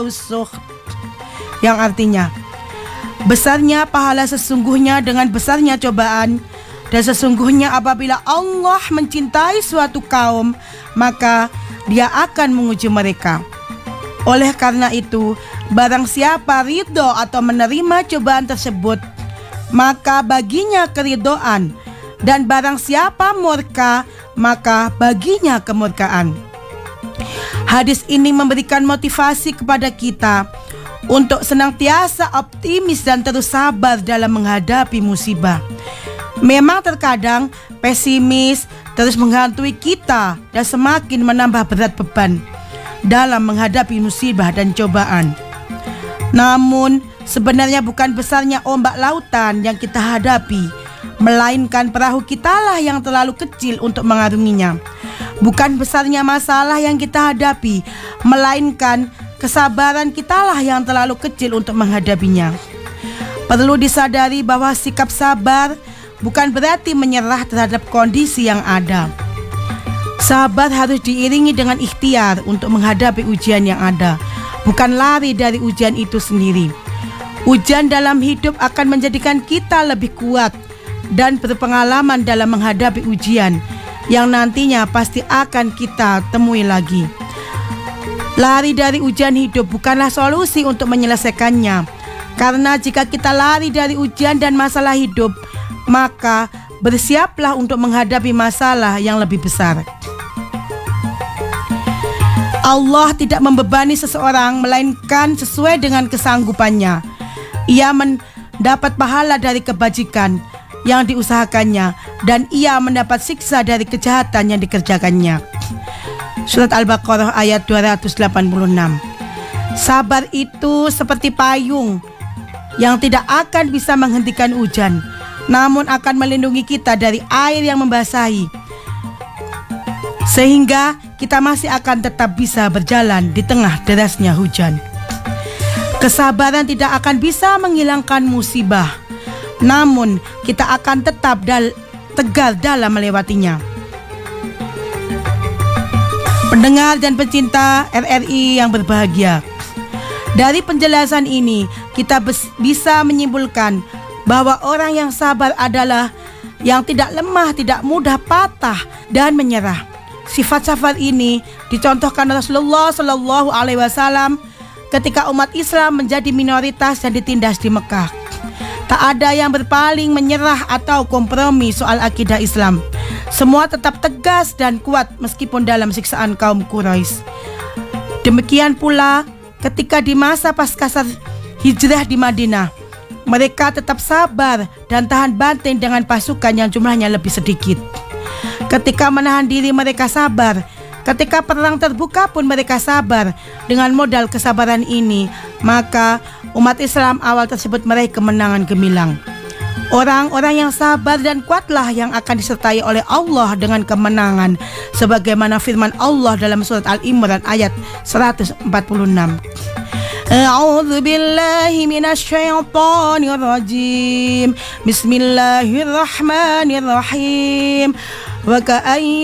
sukht, yang artinya besarnya pahala sesungguhnya dengan besarnya cobaan, dan sesungguhnya apabila Allah mencintai suatu kaum, maka Dia akan menguji mereka. Oleh karena itu, barang siapa ridho atau menerima cobaan tersebut, maka baginya keridhoan, dan barang siapa murka, maka baginya kemurkaan. Hadis ini memberikan motivasi kepada kita untuk senantiasa optimis dan terus sabar dalam menghadapi musibah. Memang terkadang pesimis terus menghantui kita dan semakin menambah berat beban dalam menghadapi musibah dan cobaan. Namun sebenarnya bukan besarnya ombak lautan yang kita hadapi, melainkan perahu kitalah yang terlalu kecil untuk mengarunginya. Bukan besarnya masalah yang kita hadapi, melainkan kesabaran kitalah yang terlalu kecil untuk menghadapinya. Perlu disadari bahwa sikap sabar bukan berarti menyerah terhadap kondisi yang ada. Sabar harus diiringi dengan ikhtiar untuk menghadapi ujian yang ada, bukan lari dari ujian itu sendiri. Ujian dalam hidup akan menjadikan kita lebih kuat dan berpengalaman dalam menghadapi ujian yang nantinya pasti akan kita temui lagi. Lari dari ujian hidup bukanlah solusi untuk menyelesaikannya, karena jika kita lari dari ujian dan masalah hidup, maka bersiaplah untuk menghadapi masalah yang lebih besar. Allah tidak membebani seseorang, melainkan sesuai dengan kesanggupannya. Ia mendapat pahala dari kebajikan yang diusahakannya, dan ia mendapat siksa dari kejahatan yang dikerjakannya. Surat Al-Baqarah ayat 286. Sabar itu seperti payung yang tidak akan bisa menghentikan hujan, namun akan melindungi kita dari air yang membasahi, sehingga kita masih akan tetap bisa berjalan di tengah derasnya hujan. Kesabaran tidak akan bisa menghilangkan musibah, namun kita akan tetap tegar dalam melewatinya. Pendengar dan pencinta RRI yang berbahagia, dari penjelasan ini kita bisa menyimpulkan bahwa orang yang sabar adalah yang tidak lemah, tidak mudah patah dan menyerah. Sifat sabar ini dicontohkan Rasulullah Shallallahu Alaihi Wasallam ketika umat Islam menjadi minoritas dan ditindas di Mekah. Tak ada yang berpaling, menyerah atau kompromi soal akidah Islam. Semua tetap tegas dan kuat meskipun dalam siksaan kaum Quraisy. Demikian pula ketika di masa pasca hijrah di Madinah, mereka tetap sabar dan tahan banting dengan pasukan yang jumlahnya lebih sedikit. Ketika menahan diri mereka sabar, ketika perang terbuka pun mereka sabar. Dengan modal kesabaran ini, maka umat Islam awal tersebut meraih kemenangan gemilang. Orang-orang yang sabar dan kuatlah yang akan disertai oleh Allah dengan kemenangan, sebagaimana firman Allah dalam surat Al-Imran ayat 146. A'udzu billahi minasy syaithanir rajim. Bismillahirrahmanirrahim. Wa